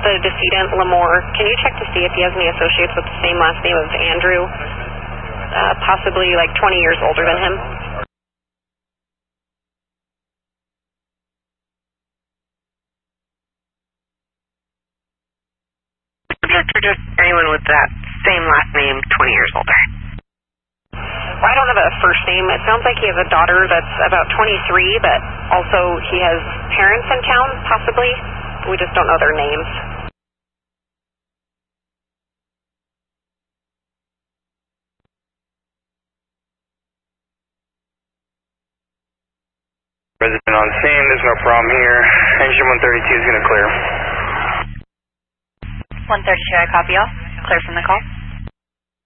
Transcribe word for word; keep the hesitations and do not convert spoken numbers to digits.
the decedent, Lamore. Can you check to see if he has any associates with the same last name of Andrew, uh, possibly like twenty years older than him? Objector, just anyone with that same last name, twenty years older. Well, I don't have a first name. It sounds like he has a daughter that's about twenty-three, but also he has parents in town, possibly. We just don't know their names. Resident on scene, there's no problem here. Engine one thirty-two is going to clear. one thirty-two, I copy y'all. Clear from the call.